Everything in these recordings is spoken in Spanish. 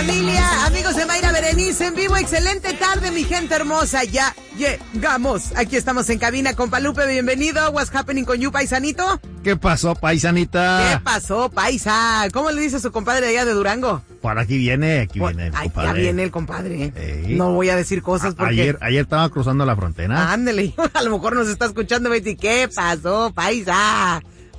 familia, amigos de Mayra Berenice en vivo, excelente tarde mi gente hermosa, ya llegamos, aquí estamos en cabina con Palupe, bienvenido, what's happening con you, paisanito? ¿Qué pasó, paisanita? ¿Qué pasó, paisa? ¿Cómo le dice a su compadre allá de Durango? Por aquí viene el compadre. Ya viene el compadre, no voy a decir cosas porque... Ayer estaba cruzando la frontera. Ándele, a lo mejor nos está escuchando, Betty, ¿qué pasó, paisa?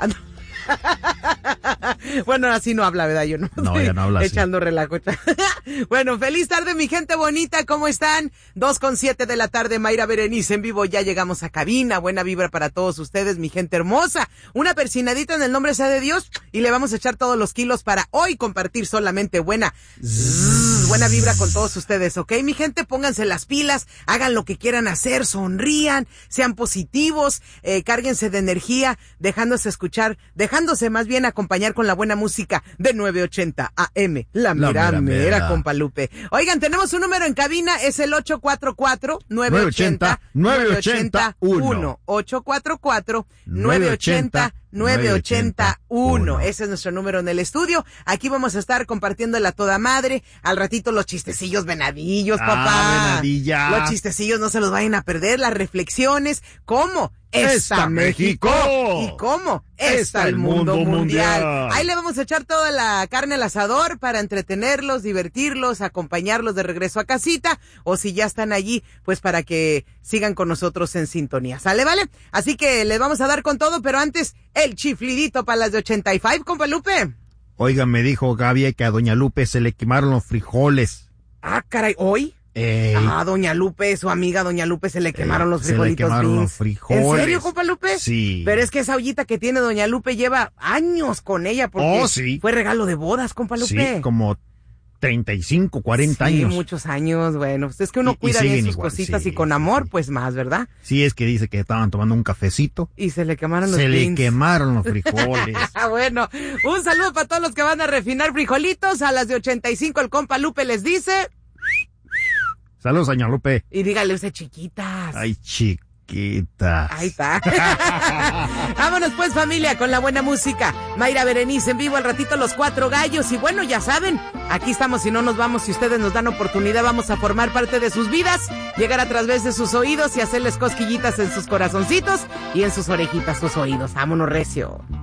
Bueno, así no habla, ¿verdad? Yo no, ya no habla así. Echando relajo. Bueno, feliz tarde, mi gente bonita, ¿cómo están? 2:07 de la tarde, Mayra Berenice en vivo, ya llegamos a cabina, buena vibra para todos ustedes, mi gente hermosa, una persinadita en el nombre sea de Dios, y le vamos a echar todos los kilos para hoy compartir solamente buena vibra con todos ustedes, ¿ok? Mi gente, pónganse las pilas, hagan lo que quieran hacer, sonrían, sean positivos, cárguense de energía, dejándose más bien acompañar con la buena música de 980 AM, la mera con Palupe. Oigan, tenemos un número en cabina, es el 844-980-981. 844-980-981. Ese es nuestro número en el estudio. Aquí vamos a estar compartiendo la toda madre. Al ratito los chistecillos venadillos, papá. Venadilla. Los chistecillos no se los vayan a perder. Las reflexiones. ¿Cómo está México? ¿Y cómo está el mundo mundial? Ahí le vamos a echar toda la carne al asador para entretenerlos, divertirlos, acompañarlos de regreso a casita. O si ya están allí, pues para que sigan con nosotros en sintonía. ¿Sale, vale? Así que les vamos a dar con todo, pero antes, el chiflidito para las de 85, compa Lupe. Oiga, me dijo Gaby que a doña Lupe se le quemaron los frijoles. Ah, caray, ¿hoy? Doña Lupe, su amiga Doña Lupe, se le quemaron los frijolitos. Se le quemaron los frijoles. ¿En serio, compa Lupe? Sí. Pero es que esa ollita que tiene Doña Lupe lleva años con ella porque sí. Fue regalo de bodas, compa Lupe. Sí, como 35, 40 años. Sí, muchos años, bueno, pues es que uno cuida bien sus cositas y con amor, pues más, ¿verdad? Sí, es que dice que estaban tomando un cafecito. Y se le quemaron los le quemaron los frijoles. Bueno, un saludo para todos los que van a refinar frijolitos. A las de 85 el compa Lupe les dice... Saludos, doña Lupe. Y dígale usted chiquitas. Ay, chiquitas. Ahí está. Vámonos pues, familia, con la buena música. Mayra Berenice en vivo, al ratito los cuatro gallos. Y bueno, ya saben, aquí estamos y no nos vamos. Si ustedes nos dan oportunidad, vamos a formar parte de sus vidas, llegar a través de sus oídos y hacerles cosquillitas en sus corazoncitos y en sus orejitas, sus oídos. Vámonos recio.